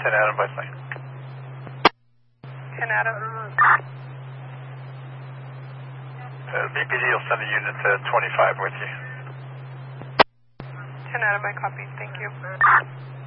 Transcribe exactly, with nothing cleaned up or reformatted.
ten Adam by plane. ten Adam. Uh, B P D will send a unit to twenty-five with you. ten Adam, I copy. Thank you.